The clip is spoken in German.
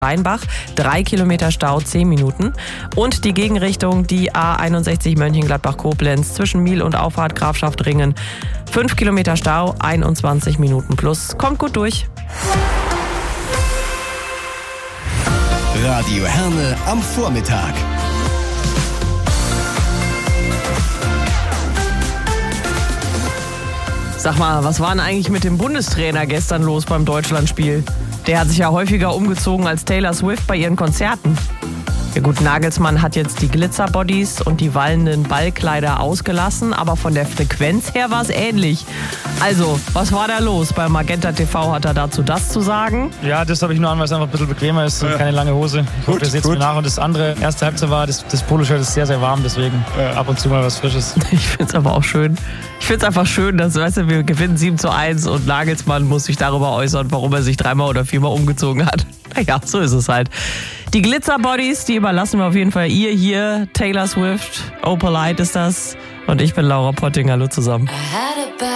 Rheinbach, 3 Kilometer Stau, 10 Minuten. Und die Gegenrichtung, die A61 Mönchengladbach-Koblenz zwischen Miel und Auffahrt Grafschaft-Ringen, 5 Kilometer Stau, 21 Minuten plus. Kommt gut durch. Radio Herne am Vormittag. Sag mal, was war denn eigentlich mit dem Bundestrainer gestern los beim Deutschlandspiel? Der hat sich ja häufiger umgezogen als Taylor Swift bei ihren Konzerten. Ja gut, Nagelsmann hat jetzt die Glitzerbodies und die wallenden Ballkleider ausgelassen, aber von der Frequenz her war es ähnlich. Also, was war da los? Bei Magenta TV hat er dazu das zu sagen. Ja, das habe ich nur an, weil es einfach ein bisschen bequemer ist und keine lange Hose. Ich hoffe, ihr seht es mir nach. Und das andere, erste Halbzeit war, das Poloshirt ist sehr, sehr warm, deswegen ab und zu mal was Frisches. Ich finde es aber auch schön. Ich finde es einfach schön, dass, weißt du, wir gewinnen 7:1 und Nagelsmann muss sich darüber äußern, warum er sich 3-mal oder 4-mal umgezogen hat. Naja, so ist es halt. Die Glitzerbodies, die überlassen wir auf jeden Fall ihr hier. Taylor Swift, Oh Polite ist das. Und ich bin Laura Potting. Hallo zusammen.